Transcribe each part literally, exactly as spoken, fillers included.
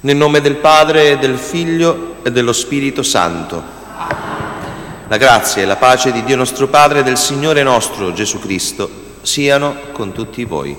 Nel nome del Padre, e del Figlio e dello Spirito Santo. La grazia e la pace di Dio nostro Padre e del Signore nostro Gesù Cristo siano con tutti voi.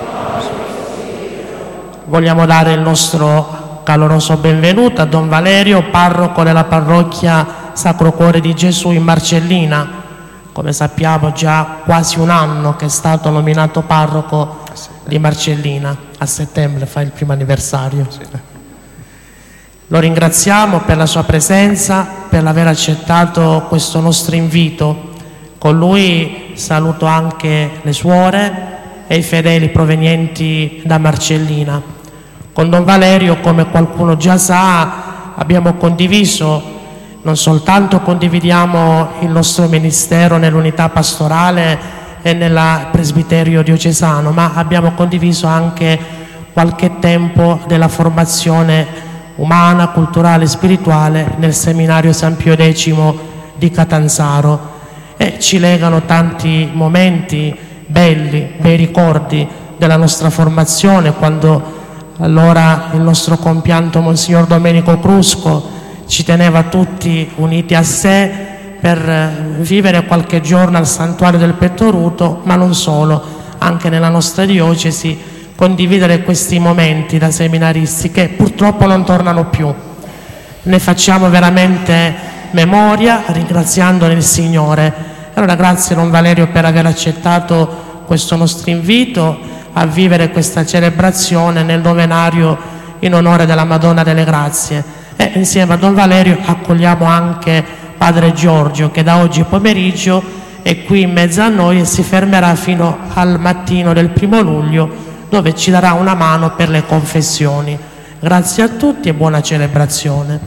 Vogliamo dare il nostro caloroso benvenuto a Don Valerio, parroco della parrocchia Sacro Cuore di Gesù in Marcellina. Come sappiamo, già quasi un anno che è stato nominato parroco di Marcellina. A settembre fa il primo anniversario. Sì. Lo ringraziamo per la sua presenza, per aver accettato questo nostro invito. Con lui saluto anche le suore e i fedeli provenienti da Marcellina. Con Don Valerio, come qualcuno già sa, abbiamo condiviso, non soltanto condividiamo il nostro ministero nell'unità pastorale e nel presbiterio diocesano, ma abbiamo condiviso anche qualche tempo della formazione umana, culturale e spirituale nel seminario San Pio X di Catanzaro, e ci legano tanti momenti belli, bei ricordi della nostra formazione, quando allora il nostro compianto Monsignor Domenico Crusco ci teneva tutti uniti a sé per vivere qualche giorno al santuario del Pettoruto, ma non solo, anche nella nostra diocesi condividere questi momenti da seminaristi che purtroppo non tornano più. Ne facciamo veramente memoria ringraziandone il Signore. Allora grazie Don Valerio per aver accettato questo nostro invito a vivere questa celebrazione nel novenario in onore della Madonna delle Grazie, e insieme a Don Valerio accogliamo anche Padre Giorgio, che da oggi pomeriggio è qui in mezzo a noi e si fermerà fino al mattino del primo luglio, dove ci darà una mano per le confessioni. Grazie a tutti e buona celebrazione.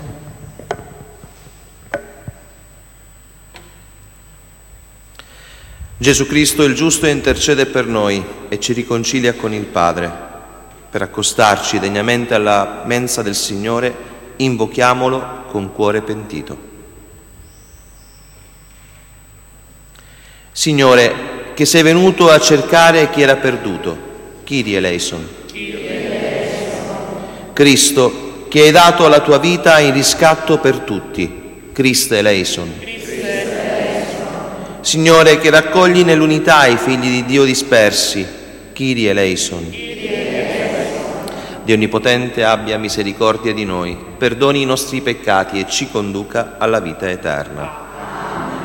Gesù Cristo il giusto intercede per noi e ci riconcilia con il Padre. Per accostarci degnamente alla mensa del Signore, invochiamolo con cuore pentito. Signore, che sei venuto a cercare chi era perduto, Kyrie eleison. Cristo, che hai dato la tua vita in riscatto per tutti, Christe eleison. Signore, che raccogli nell'unità i figli di Dio dispersi, Kyrie eleison. Dio Onnipotente abbia misericordia di noi, perdoni i nostri peccati e ci conduca alla vita eterna.